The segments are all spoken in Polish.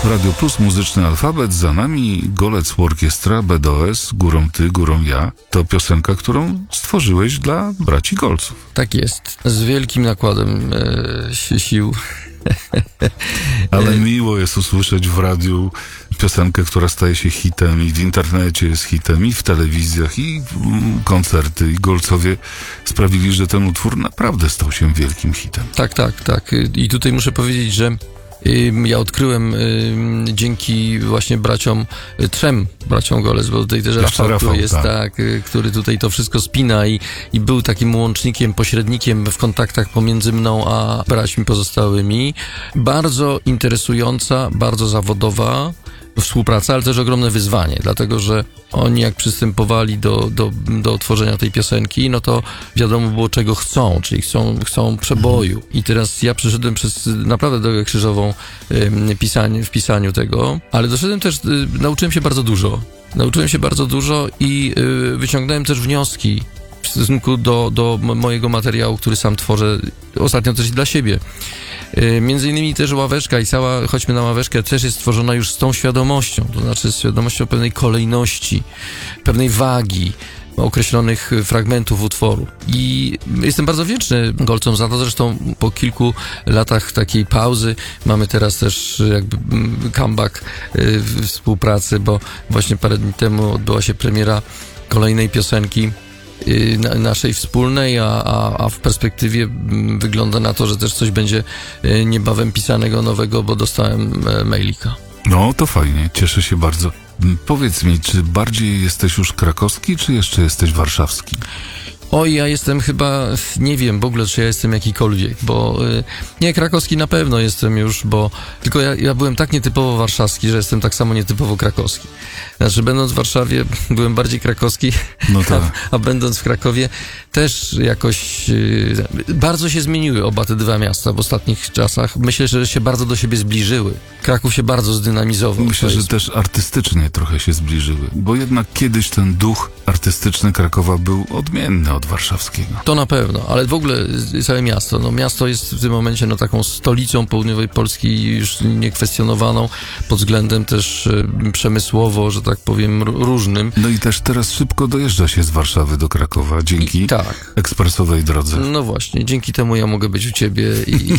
Radio Plus, muzyczny alfabet, za nami Golec Orkiestra, BDOS, Górą ty, górą ja. To piosenka, którą stworzyłeś dla braci Golców. Tak jest, z wielkim nakładem sił. Ale miło jest usłyszeć w radiu piosenkę, która staje się hitem i w internecie jest hitem, i w telewizjach, i koncerty, i Golcowie sprawili, że ten utwór naprawdę stał się wielkim hitem. Tak. I tutaj muszę powiedzieć, że ja odkryłem dzięki właśnie trzem braciom Golec, bo tutaj też Rafał jest, tak, który tutaj to wszystko spina i był takim łącznikiem, pośrednikiem w kontaktach pomiędzy mną a braćmi pozostałymi. Bardzo interesująca, bardzo zawodowa współpraca, ale też ogromne wyzwanie, dlatego że oni jak przystępowali do tworzenia tej piosenki, no to wiadomo było, czego chcą, czyli chcą przeboju. I teraz ja przeszedłem przez naprawdę drogę krzyżową w pisaniu tego, ale doszedłem też, nauczyłem się bardzo dużo i wyciągnąłem też wnioski w stosunku do mojego materiału, który sam tworzę, ostatnio też i dla siebie. Między innymi też Ławeczka i cała Chodźmy na Ławeczkę też jest stworzona już z tą świadomością, to znaczy z świadomością pewnej kolejności, pewnej wagi określonych fragmentów utworu. I jestem bardzo wdzięczny Golcom za to, zresztą po kilku latach takiej pauzy mamy teraz też jakby comeback współpracy, bo właśnie parę dni temu odbyła się premiera kolejnej piosenki naszej wspólnej, a w perspektywie wygląda na to, że też coś będzie niebawem pisanego nowego, bo dostałem mailika. No, to fajnie, cieszę się bardzo. Powiedz mi, czy bardziej jesteś już krakowski, czy jeszcze jesteś warszawski? Oj, ja jestem chyba, nie wiem w ogóle, czy ja jestem jakikolwiek, bo nie, krakowski na pewno jestem już, bo tylko ja byłem tak nietypowo warszawski, że jestem tak samo nietypowo krakowski. Znaczy, będąc w Warszawie byłem bardziej krakowski, no tak. a będąc w Krakowie też jakoś bardzo się zmieniły oba te dwa miasta w ostatnich czasach. Myślę, że się bardzo do siebie zbliżyły. Kraków się bardzo zdynamizował. Myślę, że też artystycznie trochę się zbliżyły, bo jednak kiedyś ten duch artystyczny Krakowa był odmienny od warszawskiego. To na pewno, ale w ogóle całe miasto. No, miasto jest w tym momencie taką stolicą południowej Polski już niekwestionowaną pod względem też przemysłowo, że tak powiem, różnym. No i też teraz szybko dojeżdża się z Warszawy do Krakowa dzięki ekspresowej drodze. No właśnie, dzięki temu ja mogę być u ciebie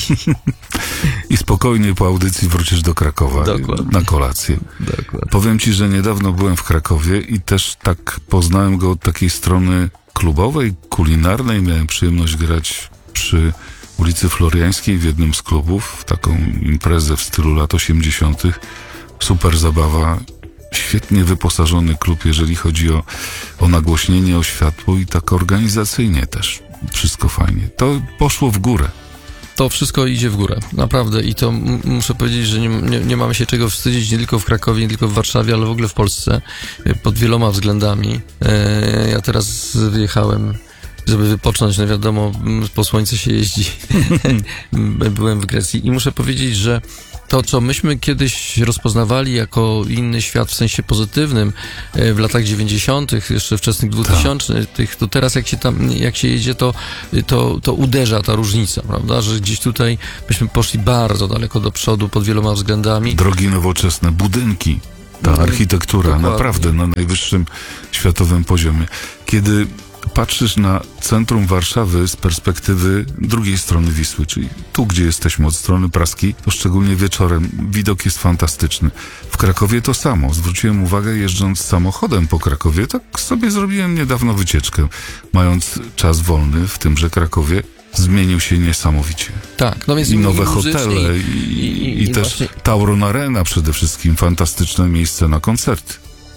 i spokojnie po audycji wrócisz do Krakowa. Dokładnie. Na kolację. Dokładnie. Powiem ci, że niedawno byłem w Krakowie i też tak poznałem go od takiej strony klubowej, kulinarnej. Miałem przyjemność grać przy ulicy Floriańskiej w jednym z klubów, w taką imprezę w stylu lat 80. Super zabawa, świetnie wyposażony klub, jeżeli chodzi o nagłośnienie, o światło i tak organizacyjnie też. Wszystko fajnie. To poszło w górę. To wszystko idzie w górę, naprawdę, i to muszę powiedzieć, że nie mamy się czego wstydzić, nie tylko w Krakowie, nie tylko w Warszawie, ale w ogóle w Polsce, pod wieloma względami. Ja teraz wyjechałem, żeby wypocząć, no wiadomo, po słońcu się jeździ. Byłem w Grecji i muszę powiedzieć, że to, co myśmy kiedyś rozpoznawali jako inny świat w sensie pozytywnym w latach 90., jeszcze wczesnych 2000, to teraz jak się jedzie, to uderza ta różnica, prawda? Że gdzieś tutaj myśmy poszli bardzo daleko do przodu pod wieloma względami. Drogi nowoczesne, budynki, ta architektura, dokładnie. Naprawdę na najwyższym światowym poziomie. Kiedy patrzysz na centrum Warszawy z perspektywy drugiej strony Wisły, czyli tu, gdzie jesteśmy od strony praskiej, to szczególnie wieczorem widok jest fantastyczny. W Krakowie to samo. Zwróciłem uwagę, jeżdżąc samochodem po Krakowie, tak sobie zrobiłem niedawno wycieczkę, mając czas wolny w tymże Krakowie. Zmienił się niesamowicie. Tak, no więc i nowe hotele, i też właśnie... Tauron Arena przede wszystkim, fantastyczne miejsce na koncerty.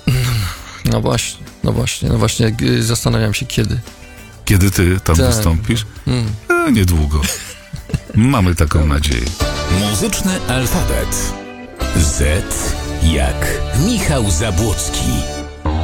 No właśnie, zastanawiam się kiedy. Kiedy ty tam wystąpisz? Niedługo. Mamy taką nadzieję. Muzyczny alfabet. Z jak Michał Zabłocki.